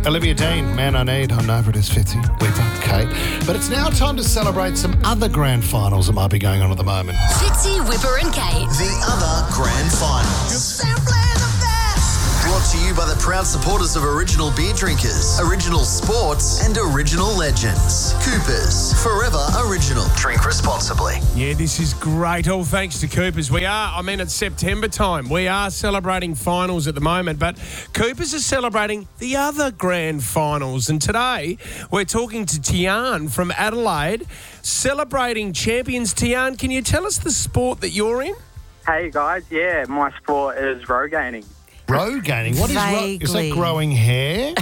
Olivia Dean, Man I Need. On Nova it is Fitzy, Whipper, Kate. But it's now time to celebrate some other grand finals that might be going on at the moment. Fitzy, Whipper and Kate. The other grand finals. Brought to you by the proud supporters of Original Beer Drinkers, Original Sports and Original Legends. Coopers, forever original. Drink responsibly. Yeah, this is great. All thanks to Coopers. It's September time. We are celebrating finals at the moment, but Coopers are celebrating the other grand finals. And today we're talking to Tian from Adelaide, celebrating champions. Tian, can you tell us the sport that you're in? Hey guys, yeah, my sport is row gaining. Row gaining? What is is that growing hair?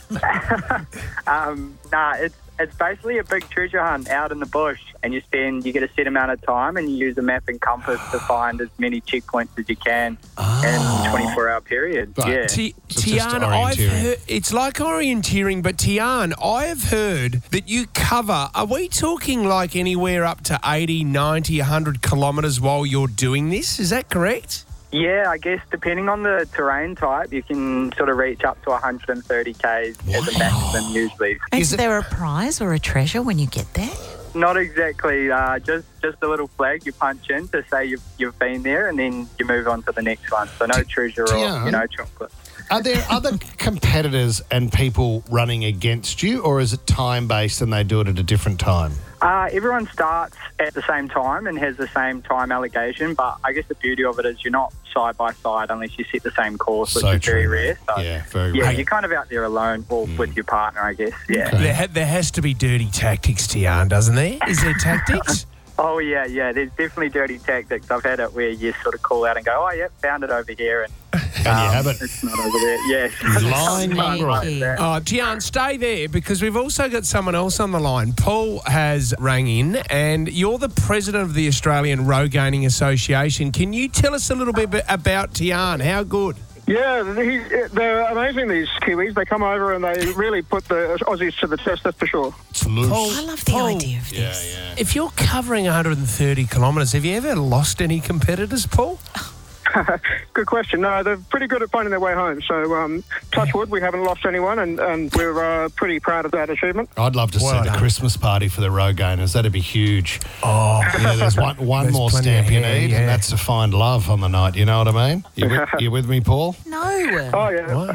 It's basically a big treasure hunt out in the bush, and you get a set amount of time, and you use a map and compass to find as many checkpoints as you can in a 24-hour period. Right. Yeah. Tian, I've heard it's like orienteering, but Tian, I have heard that you cover. Are we talking like anywhere up to 80, 90, 100 kilometres while you're doing this? Is that correct? Yeah, I guess depending on the terrain type, you can sort of reach up to 130 Ks as a maximum usually. Is there a prize or a treasure when you get there? Not exactly. Just a little flag you punch in to say you've been there, and then you move on to the next one. So no treasure or chocolate. Are there other competitors and people running against you, or is it time-based and they do it at a different time? Everyone starts at the same time and has the same time allocation, but I guess the beauty of it is you're not side by side unless you set the same course, which is very rare. So, very rare. You're kind of out there alone or with your partner, I guess. Yeah. Okay. There has to be dirty tactics, Tian, doesn't there? Is there tactics? Oh, yeah. There's definitely dirty tactics. I've had it where you sort of call out and go, oh, yeah, found it over here. And you have it. It's not over there. Yes. Lying mongrel. Tian, stay there because we've also got someone else on the line. Paul has rang in and you're the president of the Australian Row Gaining Association. Can you tell us a little bit about Tian? How good? Yeah, they're amazing, these Kiwis. They come over and they really put the Aussies to the test, that's for sure. It's loose. I love the idea of this. Yeah. If you're covering 130 kilometres, have you ever lost any competitors, Paul? Good question. No, they're pretty good at finding their way home. So, touch wood, we haven't lost anyone, and we're pretty proud of that achievement. I'd love to see the Christmas party for the row gainers. That'd be huge. Oh, yeah, there's one more stamp you need, and that's to find love on the night. You know what I mean? You with me, Paul? No. Oh,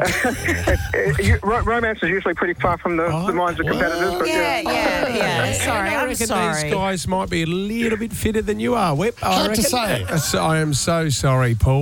yeah. Romance is usually pretty far from the minds of competitors. But Yeah. Sorry, I reckon these guys might be a little bit fitter than you are, Whip. Hard to say. I am so sorry, Paul.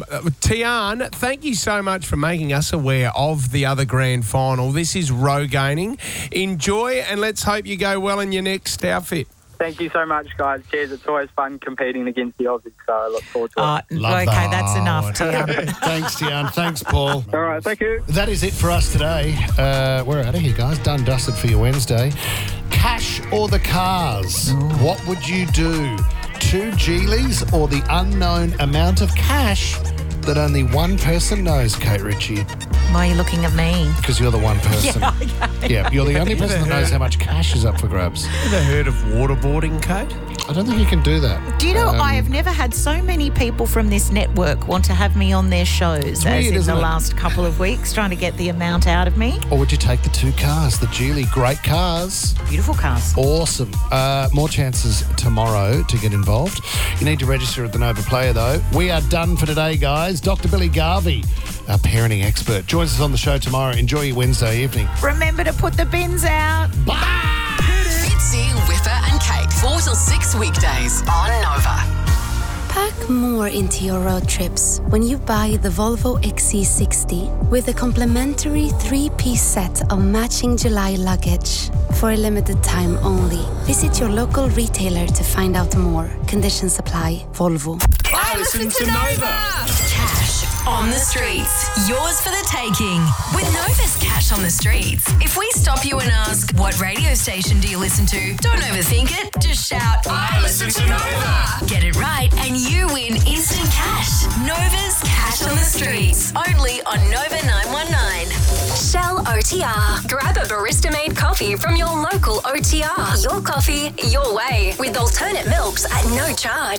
Tian, thank you so much for making us aware of the other grand final. This is row gaining. Enjoy, and let's hope you go well in your next outfit. Thank you so much, guys. Cheers. It's always fun competing against the Aussies, so I look forward to it. Okay, that's enough, Tian. Thanks, Tian. Thanks, Paul. All right, thank you. That is it for us today. We're out of here, guys. Done, dusted for your Wednesday. Cash or the cars? What would you do? 2 Geelys or the unknown amount of cash that only one person knows, Kate Ritchie? Why are you looking at me? Because you're the one person. Yeah, you're the only person that knows how much cash is up for grabs. Ever heard of waterboarding, Kate? I don't think you can do that. Do you know, I have never had so many people from this network want to have me on their shows as in the last couple of weeks, trying to get the amount out of me. Or would you take the 2 cars, the Geely? Great cars. Beautiful cars. Awesome. More chances tomorrow to get involved. You need to register at the Nova Player, though. We are done for today, guys. Dr. Billy Garvey, our parenting expert, joins us on the show tomorrow. Enjoy your Wednesday evening. Remember to put the bins out. Bye! Fitzy, Whipper and Kate, 4 till 6 weekdays on Nova. Pack more into your road trips when you buy the Volvo XC60 with a complimentary 3-piece set of matching July luggage. For a limited time only. Visit your local retailer to find out more. Conditions apply. Volvo. I listen to Nova. Cash on the streets. Yours for the taking. With Nova's Cash on the Streets. If we stop you and ask, what radio station do you listen to? Don't overthink it. Just shout, I listen to Nova. Get it right and you win instant cash. Nova's Cash on the Streets. Only on Nova 919. Shell OTR. Grab a barista-made coffee from your local OTR. Your coffee, your way. With alternate milks at no charge.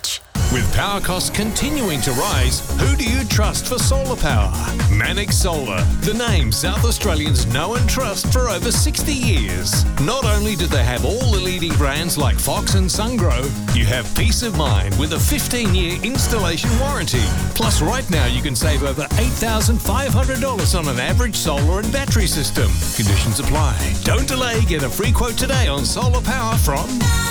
With power costs continuing to rise, who do you trust for solar power? Mannix Solar, the name South Australians know and trust for over 60 years. Not only do they have all the leading brands like Fox and SunGrow, you have peace of mind with a 15-year installation warranty. Plus, right now you can save over $8,500 on an average solar and battery system. Conditions apply. Don't delay. Get a free quote today on solar power from...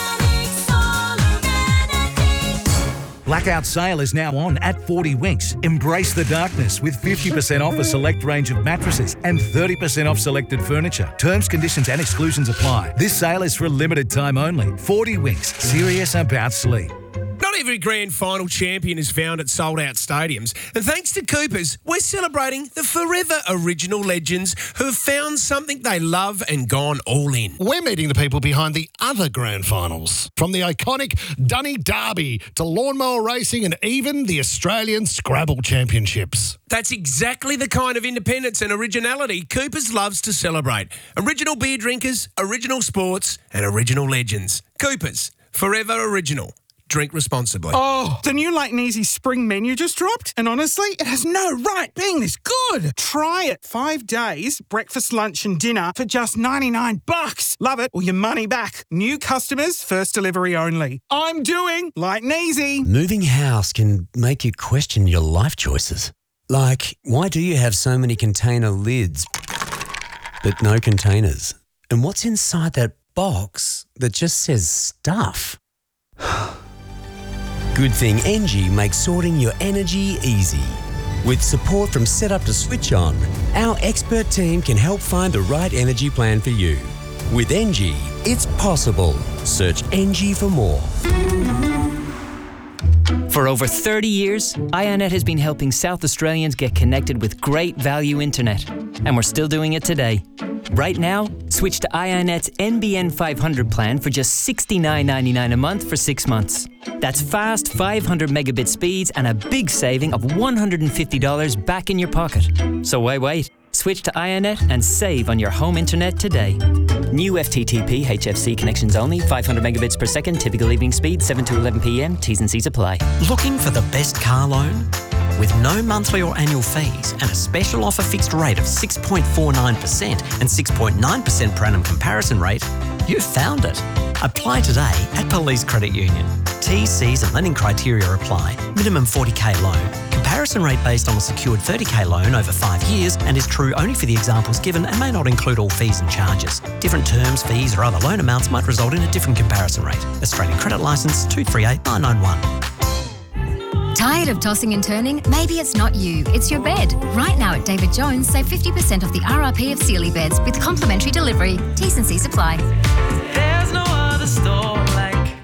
Blackout sale is now on at 40 Winks. Embrace the darkness with 50% off a select range of mattresses and 30% off selected furniture. Terms, conditions and exclusions apply. This sale is for a limited time only. 40 Winks. Serious about sleep. Not every grand final champion is found at sold-out stadiums. And thanks to Coopers, we're celebrating the forever original legends who have found something they love and gone all in. We're meeting the people behind the other grand finals. From the iconic Dunny Derby to lawnmower racing and even the Australian Scrabble Championships. That's exactly the kind of independence and originality Coopers loves to celebrate. Original beer drinkers, original sports and original legends. Coopers, forever original. Drink responsibly. Oh, the new Light and Easy spring menu just dropped, and honestly, it has no right being this good. Try it. 5 days, breakfast, lunch and dinner for just $99. Love it or your money back. New customers, first delivery only. I'm doing Light and Easy. Moving house can make you question your life choices. Like, why do you have so many container lids but no containers? And what's inside that box that just says stuff? Good thing Engie makes sorting your energy easy. With support from setup to switch on, our expert team can help find the right energy plan for you. With Engie, it's possible. Search Engie for more. For over 30 years, Ionet has been helping South Australians get connected with great value internet. And we're still doing it today. Right now, switch to Ionet's NBN 500 plan for just $69.99 a month for 6 months. That's fast 500 megabit speeds and a big saving of $150 back in your pocket. So why wait? Switch to Ionet and save on your home internet today. New FTTP HFC connections only, 500 megabits per second, typical evening speed, 7 to 11 p.m. T's and C's apply. Looking for the best car loan? With no monthly or annual fees and a special offer fixed rate of 6.49% and 6.9% per annum comparison rate, you've found it. Apply today at Police Credit Union. T's, C's and lending criteria apply. Minimum 40k loan. Comparison rate based on a secured 30k loan over 5 years and is true only for the examples given and may not include all fees and charges. Different terms, fees or other loan amounts might result in a different comparison rate. Australian Credit Licence 238991. Tired of tossing and turning? Maybe it's not you, it's your bed. Right now at David Jones, save 50% of the RRP of Sealy beds with complimentary delivery. T's and C's apply. There's no other store like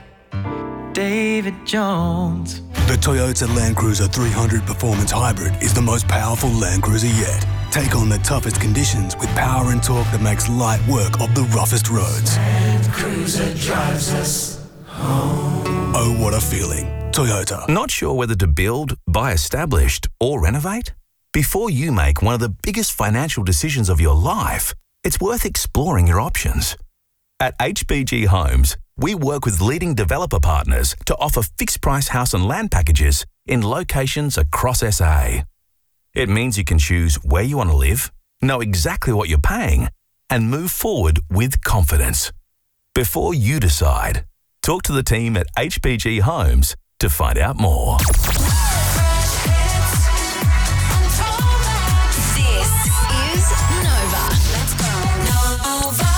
David Jones. The Toyota Land Cruiser 300 Performance Hybrid is the most powerful Land Cruiser yet. Take on the toughest conditions with power and torque that makes light work of the roughest roads. Land Cruiser drives us home. Oh, what a feeling. Toyota. Not sure whether to build, buy established, or renovate? Before you make one of the biggest financial decisions of your life, it's worth exploring your options. At HBG Homes, we work with leading developer partners to offer fixed-price house and land packages in locations across SA. It means you can choose where you want to live, know exactly what you're paying, and move forward with confidence. Before you decide, talk to the team at HBG Homes to find out more. This is Nova. Let's go. Nova.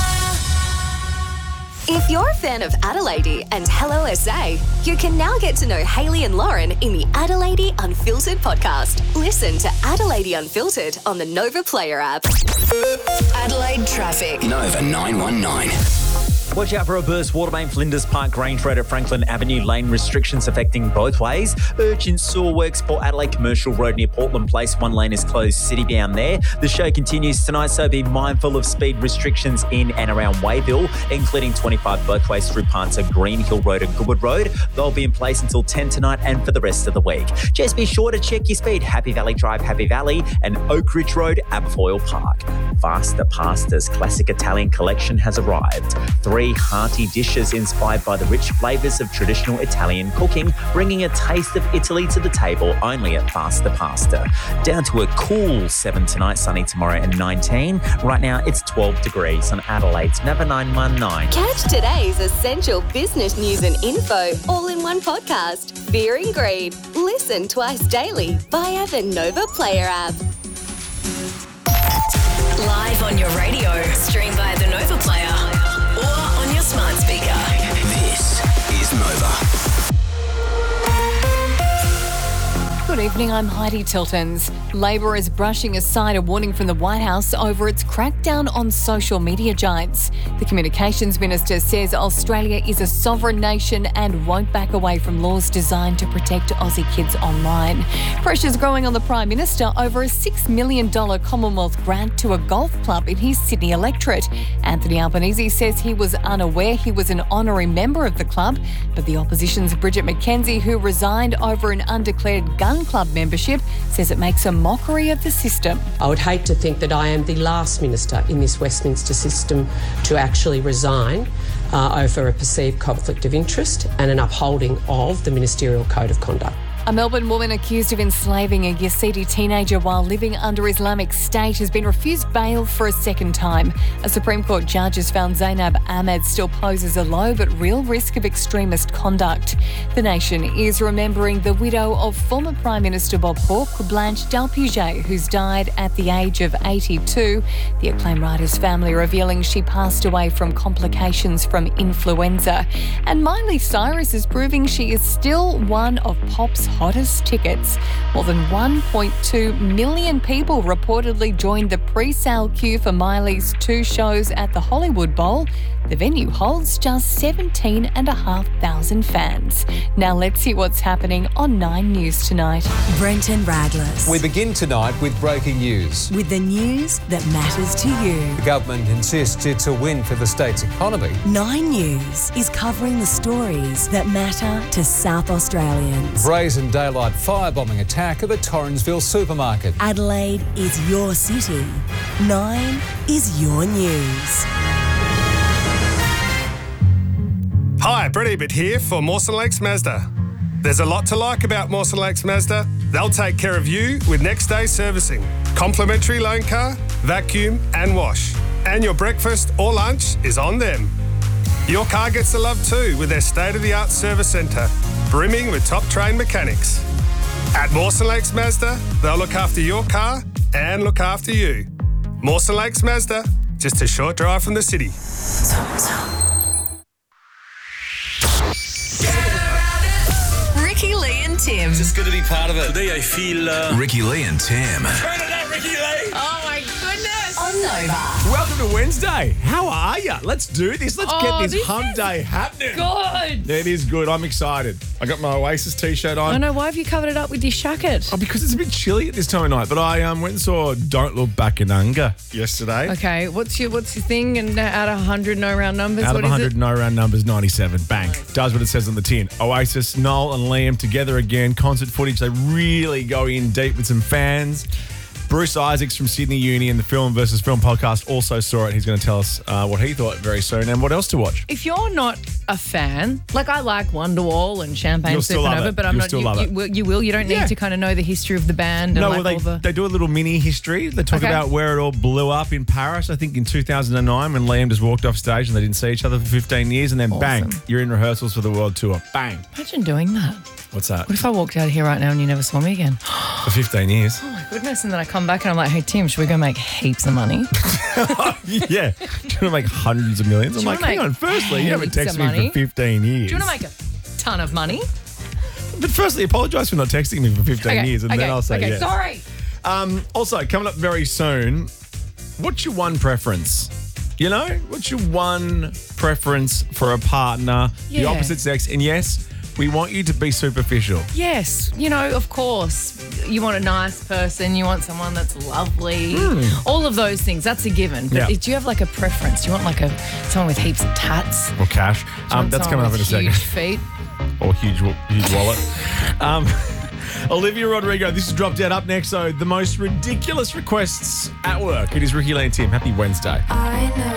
If you're a fan of Adelaide and Hello SA, you can now get to know Hayley and Lauren in the Adelaide Unfiltered podcast. Listen to Adelaide Unfiltered on the Nova Player app. Adelaide traffic. Nova 919. Watch out for a burst water main, Flinders Park, Grange Road at Franklin Avenue. Lane restrictions affecting both ways. Urgent sewer works for Adelaide Commercial Road near Portland Place. One lane is closed, city bound there. The show continues tonight, so be mindful of speed restrictions in and around Wayville, including 25 both ways through parts of Green Hill Road and Goodwood Road. They'll be in place until 10 tonight and for the rest of the week. Just be sure to check your speed. Happy Valley Drive, Happy Valley, and Oak Ridge Road, Aberfoyle Park. Faster Pastas Classic Italian Collection has arrived. 3 3 hearty dishes inspired by the rich flavours of traditional Italian cooking, bringing a taste of Italy to the table only at Pasta Pasta. Down to a cool 7 tonight, sunny tomorrow and 19. Right now it's 12 degrees on Adelaide's Nova 919. Catch today's essential business news and info all in one podcast. Fear and Greed. Listen twice daily via the Nova Player app. Live on your radio, stream via the Nova Player or on your smart speaker. This is Nova. Good evening, I'm Heidi Tiltons. Labor is brushing aside a warning from the White House over its crackdown on social media giants. The Communications Minister says Australia is a sovereign nation and won't back away from laws designed to protect Aussie kids online. Pressure's growing on the Prime Minister over a $6 million Commonwealth grant to a golf club in his Sydney electorate. Anthony Albanese says he was unaware he was an honorary member of the club, but the opposition's Bridget McKenzie, who resigned over an undeclared gun club membership, says it makes a mockery of the system. I would hate to think that I am the last minister in this Westminster system to actually resign over a perceived conflict of interest and an upholding of the Ministerial Code of Conduct. A Melbourne woman accused of enslaving a Yazidi teenager while living under Islamic State has been refused bail for a second time. A Supreme Court judge has found Zainab Ahmed still poses a low but real risk of extremist conduct. The nation is remembering the widow of former Prime Minister Bob Hawke, Blanche Dalpuget, who's died at the age of 82. The acclaimed writer's family revealing she passed away from complications from influenza. And Miley Cyrus is proving she is still one of pop's hottest tickets. More than 1.2 million people reportedly joined the pre-sale queue for Miley's 2 shows at the Hollywood Bowl. The venue holds just 17,500 fans. Now let's see what's happening on 9 News tonight. Brenton Radless. We begin tonight with breaking news. With the news that matters to you. The government insists it's a win for the state's economy. 9 News is covering the stories that matter to South Australians. Brazen daylight firebombing attack of a Torrensville supermarket. Adelaide is your city. 9 is your news. Hi, Brett Ebert here for Mawson Lakes Mazda. There's a lot to like about Mawson Lakes Mazda. They'll take care of you with next day servicing, complimentary loan car, vacuum and wash. And your breakfast or lunch is on them. Your car gets the love too with their state-of-the-art service centre, brimming with top-trained mechanics. At Mawson Lakes Mazda, they'll look after your car and look after you. Mawson Lakes Mazda, just a short drive from the city. Ricky Lee and Tim. Just good to be part of it. Today I feel... Ricky Lee and Tim. Turn it up, Ricky Lee. Oh my goodness. On Nova. Welcome to Wednesday. How are you? Let's do this. Let's get this hump day happening. Good. It is good. I'm excited. I got my Oasis t-shirt on. I know. Why have you covered it up with your jacket? Oh, because it's a bit chilly at this time of night. But I went and saw Don't Look Back in Anger yesterday. Okay. What's your thing? And out of 100, no round numbers. Out of what 100, is it? no round numbers, 97. Bang. Does what it says on the tin. Oasis, Noel and Liam together again. Concert footage. They really go in deep with some fans. Bruce Isaacs from Sydney Uni and the Film versus Film podcast also saw it. He's going to tell us what he thought very soon and what else to watch. If you're not a fan, like I like Wonderwall and Champagne Supernova, but I'm not. You will. You don't need to kind of know the history of the band. No, and well, they do a little mini history. They talk about where it all blew up in Paris, I think in 2009 when Liam just walked off stage and they didn't see each other for 15 years and then bang, you're in rehearsals for the world tour. Bang. Imagine doing that. What's that? What if I walked out of here right now and you never saw me again? For 15 years. Oh my goodness. And then I come back and I'm like, hey, Tim, should we go make heaps of money? Yeah. Do you want to make hundreds of millions? I'm like, hang on. Firstly, you haven't texted me for 15 years. Do you want to make a ton of money? But firstly, apologise for not texting me for 15 years and then I'll say yes. Sorry. Also, coming up very soon, what's your one preference? You know, what's your one preference for a partner, the opposite sex? And yes, we want you to be superficial. Yes. You know, of course. You want a nice person. You want someone that's lovely. All of those things. That's a given. But do you have like a preference? Do you want like someone with heaps of tats? Or cash? That's coming up in a second. Huge feet. Or huge wallet. Olivia Rodrigo, this is Drop Dead up next. So the most ridiculous requests at work. It is Ricky Lee and Tim. Happy Wednesday. I know.